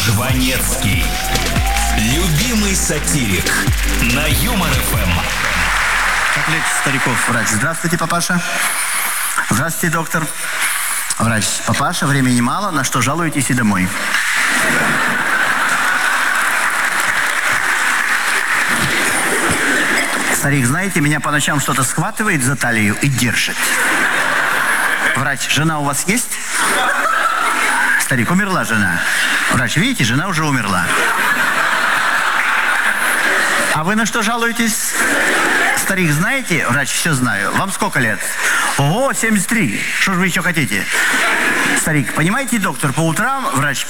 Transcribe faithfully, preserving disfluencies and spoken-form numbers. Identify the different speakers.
Speaker 1: Жванецкий. Любимый сатирик на Юмор эф эм.
Speaker 2: Как лечит стариков врач? Здравствуйте, папаша. Здравствуйте, доктор. Врач. Папаша, времени мало, на что жалуетесь и домой. Старик, знаете, меня по ночам что-то схватывает за талию и держит. Врач, жена у вас есть? Старик, умерла жена. Врач, видите, жена уже умерла. А вы на что жалуетесь? Старик, знаете? Врач, все знаю. Вам сколько лет? Ого, семьдесят три. Что же вы еще хотите? Старик, понимаете, доктор, по утрам врач